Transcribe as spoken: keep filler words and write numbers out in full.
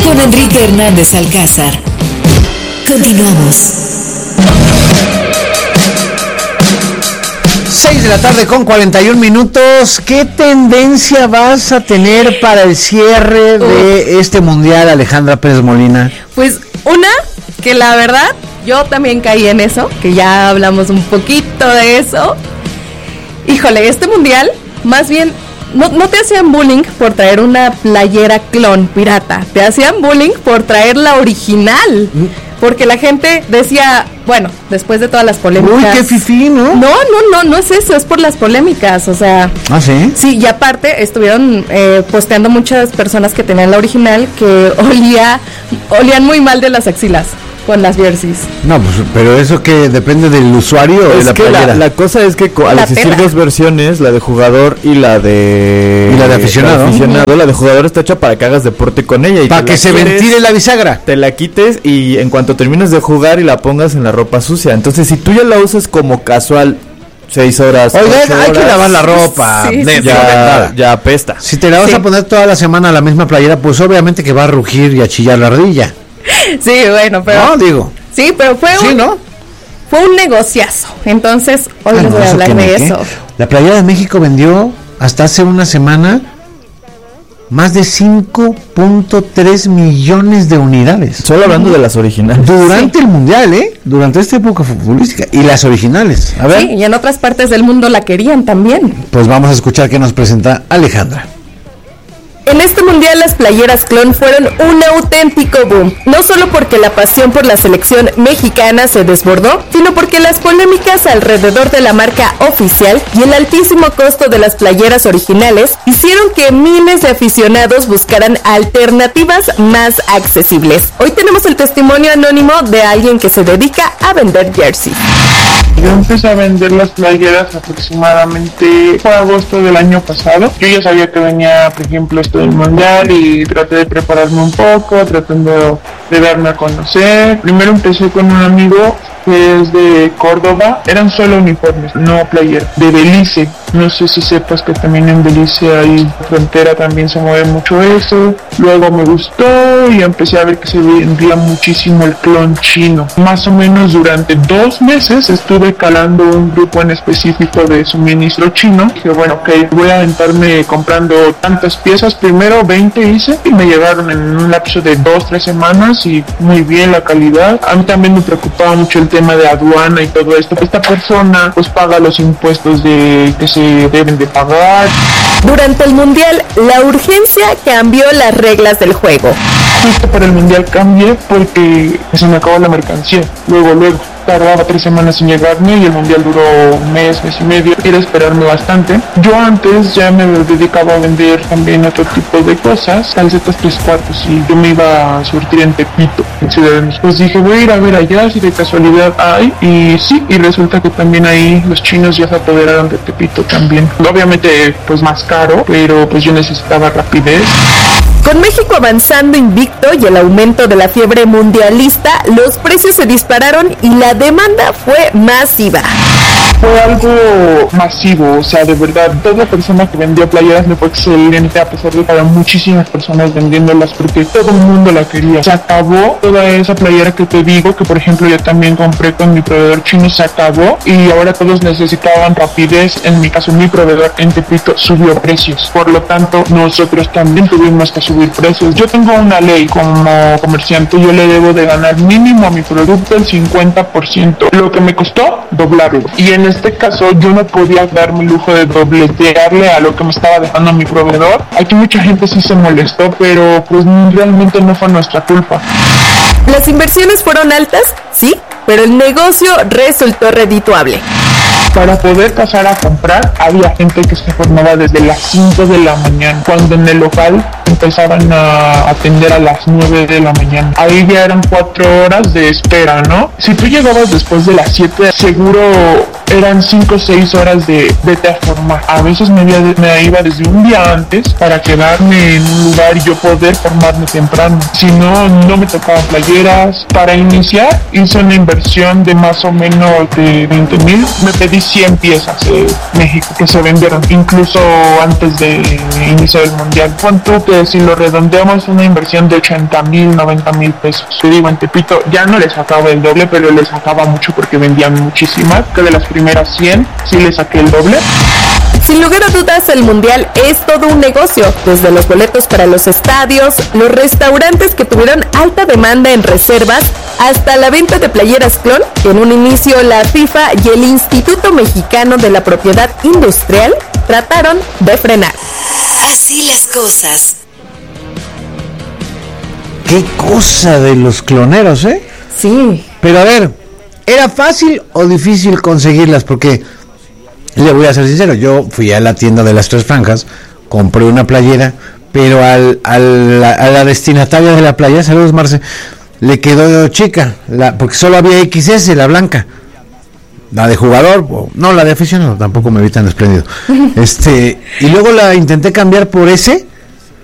con Enrique Hernández Alcázar. Continuamos. seis de la tarde con cuarenta y un minutos. ¿Qué tendencia vas a tener para el cierre de este mundial, Alejandra Pérez Molina? Pues una, que la verdad, yo también caí en eso, que ya hablamos un poquito de eso. Híjole, este mundial, más bien, no, no te hacían bullying por traer una playera clon pirata, te hacían bullying por traer la original. Mm. Porque la gente decía, bueno, después de todas las polémicas... Uy, qué fifí, ¿no? No, no, no, no es eso, es por las polémicas, o sea... ¿Ah, sí? Sí, y aparte estuvieron eh, posteando muchas personas que tenían la original que olía, olían muy mal de las axilas con las jerseys. No, pues, pero eso que depende del usuario o de la que playera. La, la cosa es que al existir dos versiones, la de jugador y la de... Y la de aficionado. La de, aficionado, la de jugador está hecha para que hagas deporte con ella. Y para que se quieres, ventile la bisagra. Te la quites y en cuanto termines de jugar y la pongas en la ropa sucia. Entonces, si tú ya la usas como casual... Seis horas. Oiga, hay horas, que lavar la ropa. Sí, sí, ya, ya apesta. Si te la vas sí. a poner toda la semana la misma playera, pues obviamente que va a rugir y a chillar la ardilla. Sí, bueno, pero... No, digo. Sí, pero fue sí, un... ¿no? Fue un negociazo. Entonces, hoy ah, les voy no, a hablar de ¿qué? eso. La playera de México vendió hasta hace una semana más de cinco punto tres millones de unidades. Solo hablando de las originales. Durante sí. el mundial, ¿eh? Durante esta época futbolística. Y las originales. A ver. Sí, y en otras partes del mundo la querían también. Pues vamos a escuchar qué nos presenta Alejandra. En este mundial las playeras clon fueron un auténtico boom, no solo porque la pasión por la selección mexicana se desbordó, sino porque las polémicas alrededor de la marca oficial y el altísimo costo de las playeras originales hicieron que miles de aficionados buscaran alternativas más accesibles. Hoy tenemos el testimonio anónimo de alguien que se dedica a vender jerseys. Yo empecé a vender las playeras aproximadamente fue agosto del año pasado. Yo ya sabía que venía, por ejemplo, esto del mundial y traté de prepararme un poco, tratando de darme a conocer. Primero empecé con un amigo que es de Córdoba, eran solo uniformes, no playera, de Belice. No sé si sepas que también en Belice hay frontera, también se mueve mucho eso. Luego me gustó y empecé a ver que se vendía muchísimo el clon chino. Más o menos durante dos meses estuve calando un grupo en específico de suministro chino. Dije, bueno, ok, voy a aventarme comprando tantas piezas. Primero veinte hice y me llegaron en un lapso de dos, tres semanas y muy bien la calidad. A mí también me preocupaba mucho el tema de aduana y todo esto. Esta persona pues paga los impuestos de que se deben de pagar. Durante el mundial, la urgencia cambió las reglas del juego. Justo para el mundial cambié porque se me acabó la mercancía. Luego, luego. Tardaba tres semanas en llegarme y el mundial duró un mes, mes y medio. Quiero esperarme bastante. Yo antes ya me dedicaba a vender también otro tipo de cosas, calcetas tres cuartos, y yo me iba a surtir en Tepito, en Ciudad de México. Pues dije, voy a ir a ver allá si de casualidad hay, y sí, y resulta que también ahí los chinos ya se apoderaron de Tepito también. Obviamente pues más caro, pero pues yo necesitaba rapidez. Con México avanzando invicto y el aumento de la fiebre mundialista, los precios se dispararon y la demanda fue masiva. Fue algo masivo, o sea, de verdad, toda persona que vendía playeras le fue excelente, a pesar de que había muchísimas personas vendiéndolas porque todo el mundo la quería. Se acabó toda esa playera que te digo, que por ejemplo yo también compré con mi proveedor chino, se acabó y ahora todos necesitaban rapidez. En mi caso, mi proveedor en Tepito subió precios, por lo tanto nosotros también tuvimos que subir precios. Yo tengo una ley como comerciante, yo le debo de ganar mínimo a mi producto el cincuenta por ciento, lo que me costó doblarlo, y en este caso yo no podía darme el lujo de dobletearle a lo que me estaba dejando mi proveedor. Aquí mucha gente sí se molestó, pero pues realmente no fue nuestra culpa. Las inversiones fueron altas, sí, pero el negocio resultó redituable. Para poder pasar a comprar, había gente que se formaba desde las cinco de la mañana, cuando en el local empezaban a atender a las nueve de la mañana. Ahí ya eran cuatro horas de espera, ¿no? Si tú llegabas después de las siete, seguro eran cinco o seis horas de vete a formar. A veces me, había, me iba desde un día antes para quedarme en un lugar y yo poder formarme temprano. Si no, no me tocaban playeras. Para iniciar hice una inversión de más o menos de veinte mil. Me pedí cien piezas de México que se vendieron incluso antes de iniciar el mundial. ¿Cuánto que si lo redondeamos una inversión de ochenta mil, noventa mil pesos? Te digo, en Tepito ya no les sacaba el doble, pero les sacaba mucho porque vendían muchísimas. Que de las primeras cien sí les saqué el doble. Sin lugar a dudas, el mundial es todo un negocio, desde los boletos para los estadios, los restaurantes que tuvieron alta demanda en reservas, hasta la venta de playeras clon, que en un inicio la FIFA y el Instituto Mexicano de la Propiedad Industrial trataron de frenar. Así las cosas. Qué cosa de los cloneros, ¿eh? Sí. Pero a ver, ¿era fácil o difícil conseguirlas? Porque le voy a ser sincero, yo fui a la tienda de las Tres Franjas, compré una playera, pero al, al, a la destinataria de la playera, saludos Marce, le quedó chica, la, porque solo había equis ese, la blanca, la de jugador, no, la de aficionado, tampoco me vi tan espléndido. Este, y luego la intenté cambiar por ese,